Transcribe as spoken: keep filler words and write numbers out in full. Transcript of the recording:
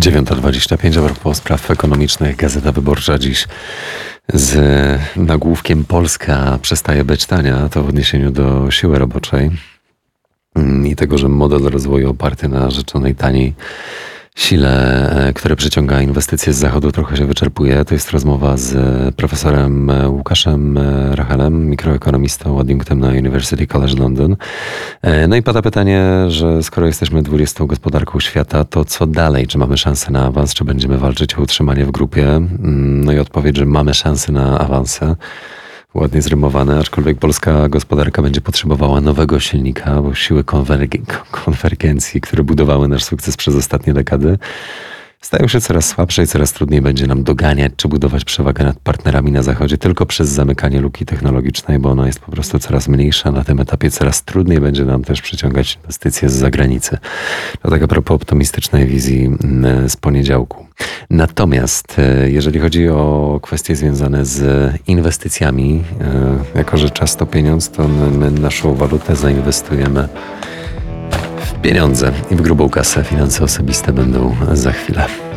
dziewiąta dwadzieścia pięć, a propos spraw ekonomicznych, Gazeta Wyborcza dziś z nagłówkiem Polska przestaje być tania, to w odniesieniu do siły roboczej i tego, że model rozwoju oparty na rzeczonej taniej sile, które przyciąga inwestycje z zachodu, trochę się wyczerpuje. To jest rozmowa z profesorem Łukaszem Rachelem, mikroekonomistą, adiunktem na University College London. No i pada pytanie, że skoro jesteśmy dwudziestą gospodarką świata, to co dalej? Czy mamy szansę na awans? Czy będziemy walczyć o utrzymanie w grupie? No i odpowiedź, że mamy szansę na awanse. Ładnie zrymowane, aczkolwiek polska gospodarka będzie potrzebowała nowego silnika, bo siły konwerg- konwergencji, które budowały nasz sukces przez ostatnie dekady, stają się coraz słabsze i coraz trudniej będzie nam doganiać czy budować przewagę nad partnerami na zachodzie tylko przez zamykanie luki technologicznej, bo ona jest po prostu coraz mniejsza. Na tym etapie coraz trudniej będzie nam też przyciągać inwestycje z zagranicy. To tak a propos optymistycznej wizji z poniedziałku. Natomiast jeżeli chodzi o kwestie związane z inwestycjami, jako że czas to pieniądz, to my naszą walutę zainwestujemy w pieniądze i w grubą kasę. Finanse osobiste będą za chwilę.